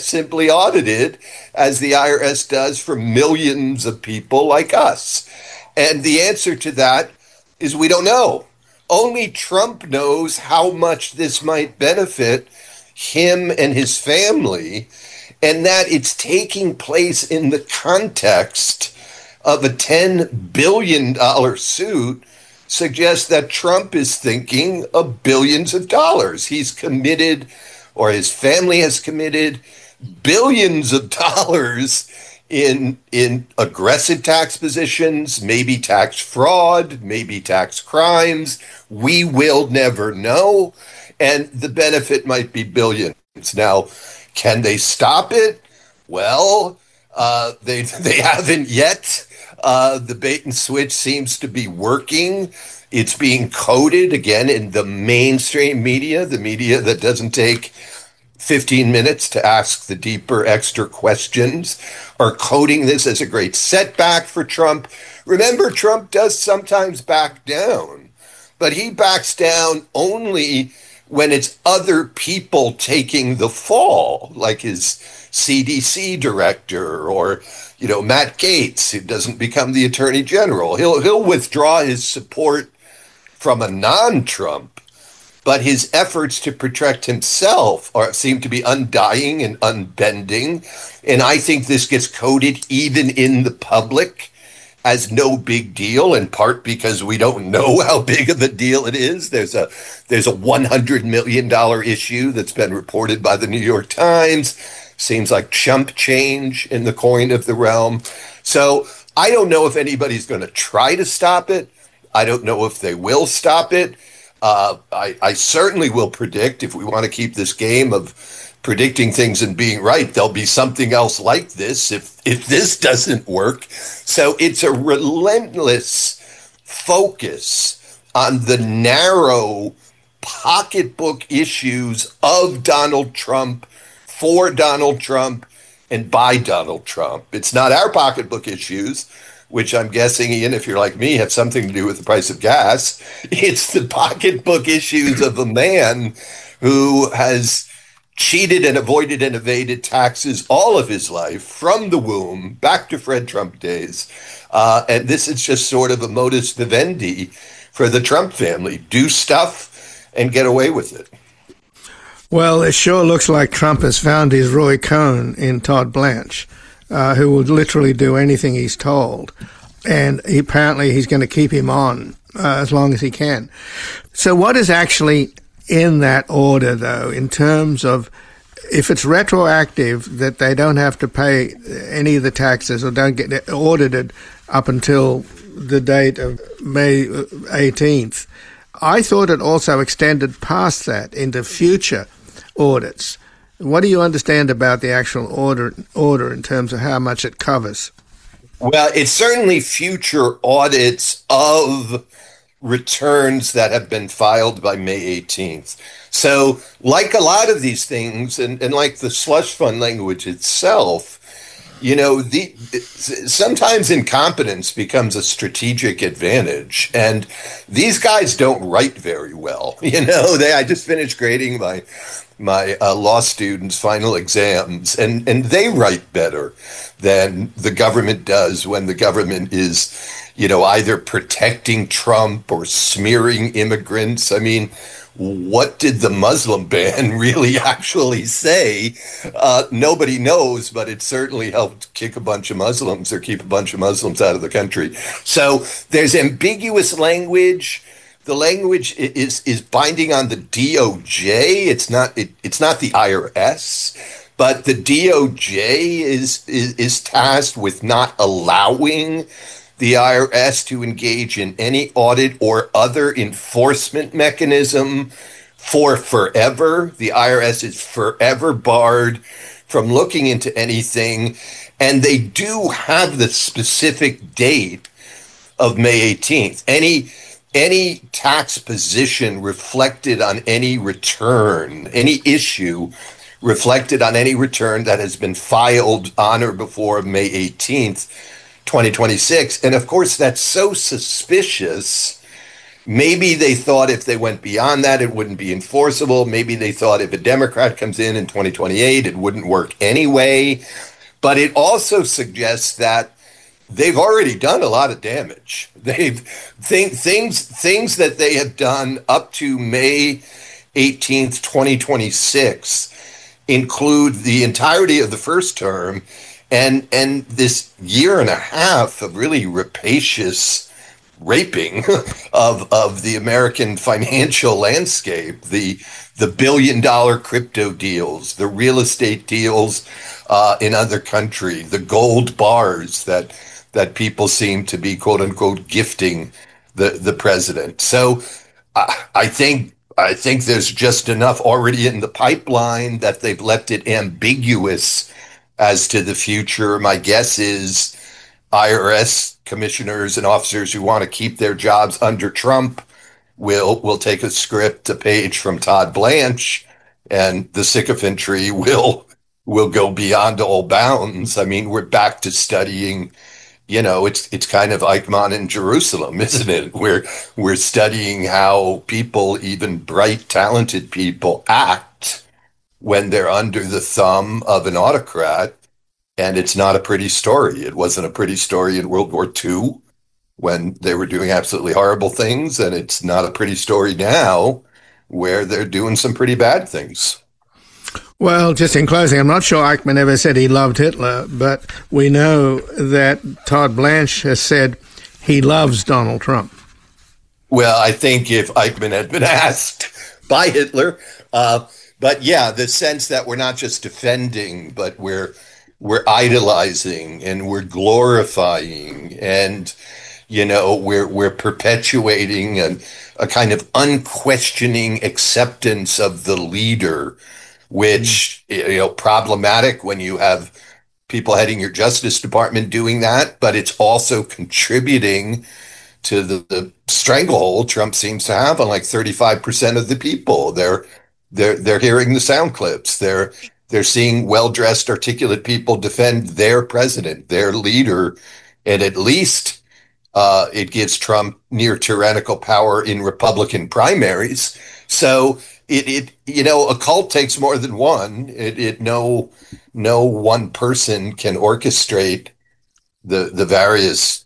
simply audited as the IRS does for millions of people like us? And the answer to that is we don't know. Only Trump knows how much this might benefit him and his family, and that it's taking place in the context of a $10 billion suit suggests that Trump is thinking of billions of dollars. He's committed, or his family has committed, billions of dollars in aggressive tax positions, maybe tax fraud, maybe tax crimes. We will never know. And the benefit might be billions. Now, can they stop it? Well, they haven't yet. The bait and switch seems to be working. It's being coded again in the mainstream media, the media that doesn't take 15 minutes to ask the deeper extra questions, are coding this as a great setback for Trump. Remember, Trump does sometimes back down, but he backs down only when it's other people taking the fall, like his CDC director or, Matt Gaetz, who doesn't become the attorney general. He'll withdraw his support from a non-Trump, but his efforts to protect himself seem to be undying and unbending. And I think this gets coded even in the public as no big deal, in part because we don't know how big of a deal it is. There's a $100 million issue that's been reported by the New York Times. Seems like chump change in the coin of the realm. So I don't know if anybody's going to try to stop it. I don't know if they will stop it. I certainly will predict, if we want to keep this game of predicting things and being right, there'll be something else like this if this doesn't work. So it's a relentless focus on the narrow pocketbook issues of Donald Trump, for Donald Trump, and by Donald Trump. It's not our pocketbook issues, which I'm guessing, Ian, if you're like me, have something to do with the price of gas. It's the pocketbook issues of a man who has cheated and avoided and evaded taxes all of his life, from the womb back to Fred Trump days. And this is just sort of a modus vivendi for the Trump family. Do stuff and get away with it. Well, it sure looks like Trump has found his Roy Cohn in Todd Blanche, who will literally do anything he's told. And apparently he's going to keep him on as long as he can. So what is actually in that order, though, in terms of if it's retroactive, that they don't have to pay any of the taxes or don't get audited up until the date of May 18th? I thought it also extended past that into future audits. What do you understand about the actual order in terms of how much it covers? Well, it's certainly future audits of returns that have been filed by May 18th. So like a lot of these things, and like the slush fund language itself, sometimes incompetence becomes a strategic advantage. And these guys don't write very well. I just finished grading my law students' final exams, and they write better than the government does when the government is, either protecting Trump or smearing immigrants. I mean, what did the Muslim ban really actually say? Nobody knows, but it certainly helped kick a bunch of Muslims or keep a bunch of Muslims out of the country. So there's ambiguous language. The language is binding on the DOJ. It's not the IRS, but the DOJ is tasked with not allowing the IRS to engage in any audit or other enforcement mechanism for forever. The IRS is forever barred from looking into anything, and they do have the specific date of May 18th. Any tax position reflected on any return, any issue reflected on any return that has been filed on or before May 18th, 2026. And of course, that's so suspicious Maybe they thought if they went beyond that, it wouldn't be enforceable. Maybe they thought if a Democrat comes in 2028, it wouldn't work anyway. But it also suggests that they've already done a lot of damage. Things that they have done up to May 18th, 2026 include the entirety of the first term and this year and a half of really rapacious raping of the American financial landscape, the billion-dollar crypto deals, the real estate deals in other countries, the gold bars that people seem to be quote unquote gifting the president. So I think there's just enough already in the pipeline that they've left it ambiguous as to the future. My guess is IRS commissioners and officers who want to keep their jobs under Trump will take a script, a page from Todd Blanche, and the sycophantry will go beyond all bounds. I mean, we're back to studying, it's kind of Eichmann in Jerusalem, isn't it? We're studying how people, even bright, talented people, act when they're under the thumb of an autocrat. And it's not a pretty story. It wasn't a pretty story in World War II when they were doing absolutely horrible things. And it's not a pretty story now where they're doing some pretty bad things. Well, just in closing, I'm not sure Eichmann ever said he loved Hitler, but we know that Todd Blanche has said he loves Donald Trump. Well, I think if Eichmann had been asked by Hitler, but yeah, the sense that we're not just defending, but we're idolizing and we're glorifying and, we're perpetuating a kind of unquestioning acceptance of the leader, which, problematic when you have people heading your Justice Department doing that, but it's also contributing to the stranglehold Trump seems to have on like 35% of the people. They're hearing the sound clips. They're seeing well-dressed, articulate people defend their president, their leader, and at least it gives Trump near tyrannical power in Republican primaries. So a cult takes more than one. No one person can orchestrate the various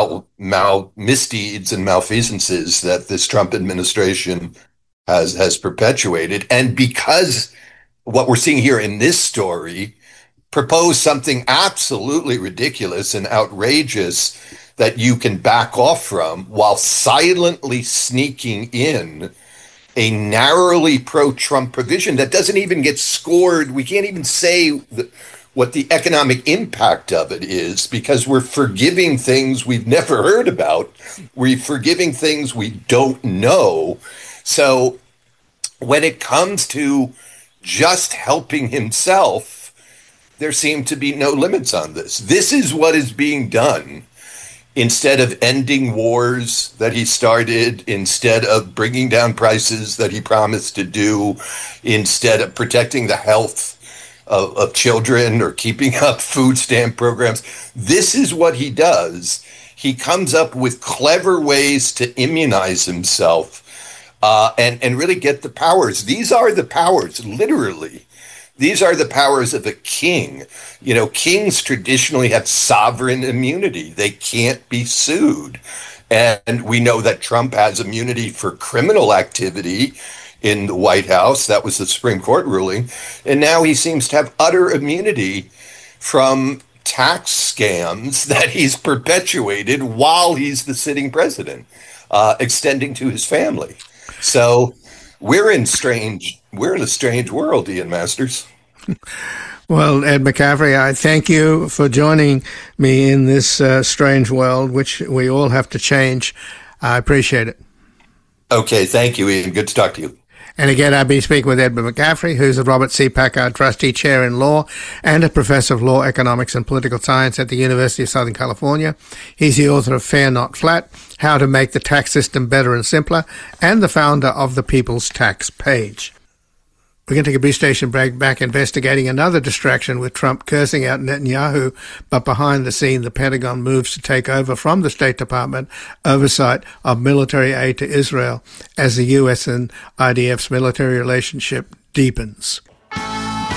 misdeeds and malfeasances that this Trump administration has perpetuated, and because what we're seeing here in this story proposed something absolutely ridiculous and outrageous that you can back off from while silently sneaking in a narrowly pro-Trump provision that doesn't even get scored. We can't even say what the economic impact of it is because we're forgiving things we've never heard about. We're forgiving things we don't know. So when it comes to just helping himself, there seem to be no limits on this. This is what is being done instead of ending wars that he started, instead of bringing down prices that he promised to do, instead of protecting the health of children or keeping up food stamp programs. This is what he does. He comes up with clever ways to immunize himself and really get the powers. These are the powers, literally. These are the powers of a king. Kings traditionally have sovereign immunity. They can't be sued. And we know that Trump has immunity for criminal activity in the White House. That was the Supreme Court ruling. And now he seems to have utter immunity from tax scams that he's perpetuated while he's the sitting president, extending to his family. So we're in a strange world, Ian Masters. Well, Ed McCaffrey, I thank you for joining me in this strange world, which we all have to change. I appreciate it. Okay, thank you, Ian. Good to talk to you. And again, I've been speaking with Edmund McCaffrey, who's a Robert C. Packard Trustee Chair in Law and a Professor of Law, Economics and Political Science at the University of Southern California. He's the author of Fair Not Flat, How to Make the Tax System Better and Simpler, and the founder of the People's Tax Page. We're going to take a brief station break, back investigating another distraction with Trump cursing out Netanyahu, but behind the scene, the Pentagon moves to take over from the State Department oversight of military aid to Israel as the U.S. and IDF's military relationship deepens.